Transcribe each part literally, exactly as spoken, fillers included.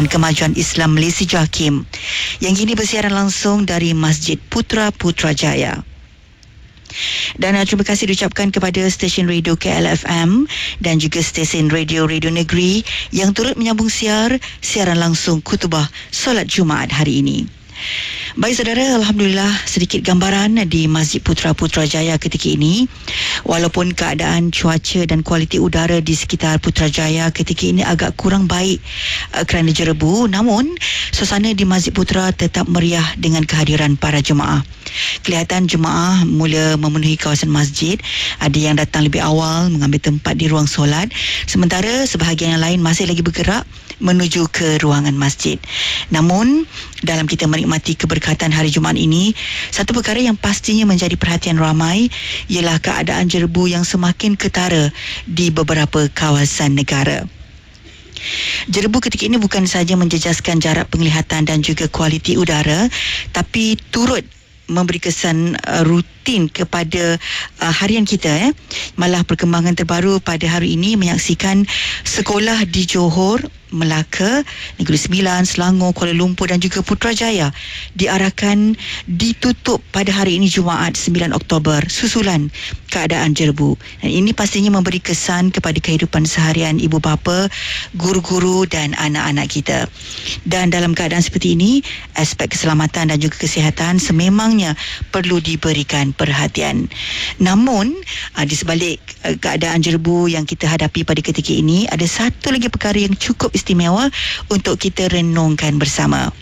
Perikatan Kemajuan Islam Malaysia JAKIM yang kini bersiaran langsung dari Masjid Putra Putrajaya. Dan uh, terima kasih diucapkan kepada stesen radio K L F M dan juga stesen radio Radio Negeri yang turut menyambung siar siaran langsung khutbah solat Jumaat hari ini. Baik saudara, Alhamdulillah sedikit gambaran di Masjid Putra Putrajaya ketika ini. Walaupun keadaan cuaca dan kualiti udara di sekitar Putrajaya ketika ini agak kurang baik uh, kerana jerebu, namun suasana di Masjid Putra tetap meriah dengan kehadiran para jemaah. Kelihatan jemaah mula memenuhi kawasan masjid. Ada yang datang lebih awal mengambil tempat di ruang solat, sementara sebahagian yang lain masih lagi bergerak menuju ke ruangan masjid. Namun dalam kita menikmati keberkatan hari Jumaat ini, satu perkara yang pastinya menjadi perhatian ramai ialah keadaan jerebu yang semakin ketara di beberapa kawasan negara. Jerebu ketika ini bukan sahaja menjejaskan jarak penglihatan dan juga kualiti udara, tapi turut memberi kesan uh, rutin kepada uh, harian kita. Eh. Malah perkembangan terbaru pada hari ini menyaksikan sekolah di Johor, Melaka, Negeri Sembilan, Selangor, Kuala Lumpur dan juga Putrajaya diarahkan ditutup pada hari ini Jumaat sembilan Oktober susulan keadaan jerebu. Dan ini pastinya memberi kesan kepada kehidupan seharian ibu bapa, guru-guru dan anak-anak kita. Dan dalam keadaan seperti ini, aspek keselamatan dan juga kesihatan sememangnya perlu diberikan perhatian. Namun, di sebalik keadaan jerebu yang kita hadapi pada ketika ini, ada satu lagi perkara yang cukup istimewa untuk kita renungkan bersama.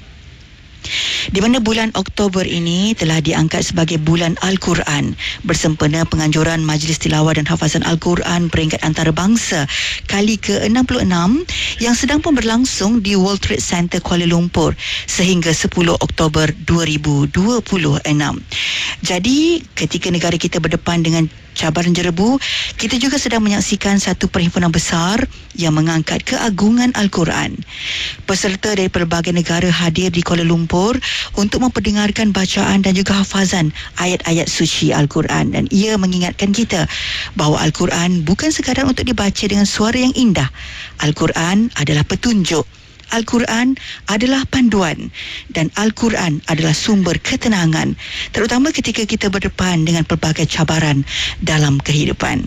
Di mana bulan Oktober ini telah diangkat sebagai bulan Al-Quran bersempena penganjuran Majlis Tilawah dan Hafazan Al-Quran peringkat antarabangsa kali ke enam puluh enam yang sedang pun berlangsung di World Trade Center Kuala Lumpur sehingga sepuluh Oktober dua ribu dua puluh enam. Jadi ketika negara kita berdepan dengan cabaran jerebu, kita juga sedang menyaksikan satu perhimpunan besar yang mengangkat keagungan Al-Quran. Peserta dari pelbagai negara hadir di Kuala Lumpur untuk memperdengarkan bacaan dan juga hafazan ayat-ayat suci Al-Quran, dan ia mengingatkan kita bahawa Al-Quran bukan sekadar untuk dibaca dengan suara yang indah. Al-Quran adalah petunjuk, Al-Quran adalah panduan, dan Al-Quran adalah sumber ketenangan, terutama ketika kita berdepan dengan pelbagai cabaran dalam kehidupan.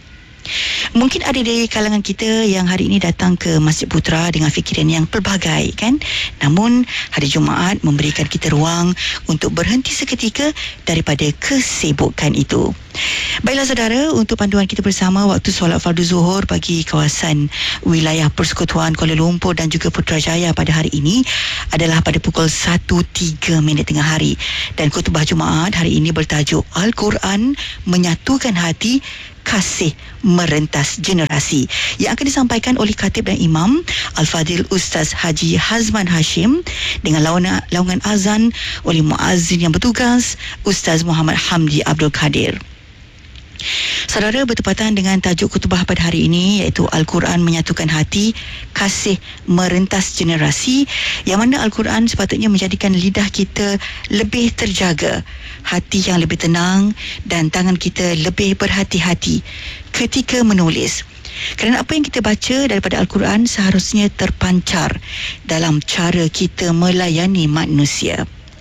Mungkin ada dari kalangan kita yang hari ini datang ke Masjid Putra dengan fikiran yang pelbagai, kan? Namun hari Jumaat memberikan kita ruang untuk berhenti seketika daripada kesibukan itu. Baiklah saudara, untuk panduan kita bersama waktu solat fardu zuhur bagi kawasan wilayah Persekutuan Kuala Lumpur dan juga Putrajaya pada hari ini adalah pada pukul satu tiga minit tengah hari, dan khutbah Jumaat hari ini bertajuk Al-Quran Menyatukan Hati, Kasih Merentas Generasi, yang akan disampaikan oleh Khatib dan Imam Al-Fadil Ustaz Haji Hazman Hashim dengan laungan, laungan azan oleh muazzin yang bertugas Ustaz Muhammad Hamdi Abdul Kadir. Saudara, bertepatan dengan tajuk khutbah pada hari ini iaitu Al-Quran Menyatukan Hati, Kasih Merentas Generasi, yang mana Al-Quran sepatutnya menjadikan lidah kita lebih terjaga, hati yang lebih tenang dan tangan kita lebih berhati-hati ketika menulis. Kerana apa yang kita baca daripada Al-Quran seharusnya terpancar dalam cara kita melayani manusia.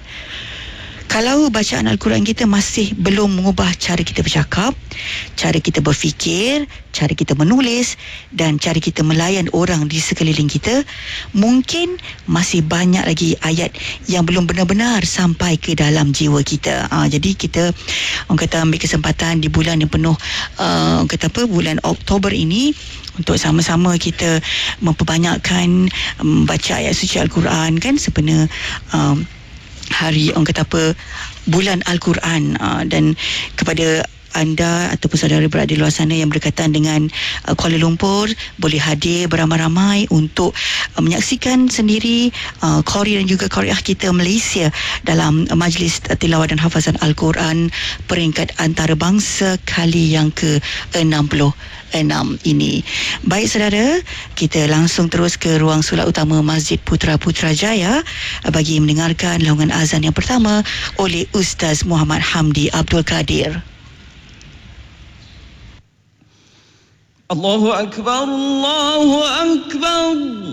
Kalau bacaan Al-Quran kita masih belum mengubah cara kita bercakap, cara kita berfikir, cara kita menulis dan cara kita melayan orang di sekeliling kita, mungkin masih banyak lagi ayat yang belum benar-benar sampai ke dalam jiwa kita. Ha, jadi kita orang kata ambil kesempatan di bulan yang penuh uh, orang kata apa, bulan Oktober ini untuk sama-sama kita memperbanyakkan um, baca ayat suci Al-Quran, kan, sebenarnya um, hari orang kata apa, bulan Al-Quran. uh, dan kepada anda ataupun saudara berada di luar sana yang berkaitan dengan uh, Kuala Lumpur, boleh hadir beramai-ramai untuk uh, menyaksikan sendiri uh, qari dan juga qariah kita Malaysia dalam uh, Majlis Tilawah dan Hafazan Al-Quran peringkat antarabangsa kali yang ke enam puluh enam ini. Baik saudara, kita langsung terus ke ruang solat utama Masjid Putra Putrajaya bagi mendengarkan laungan azan yang pertama oleh Ustaz Muhammad Hamdi Abdul Kadir. Allahu Akbar, Allahu Akbar.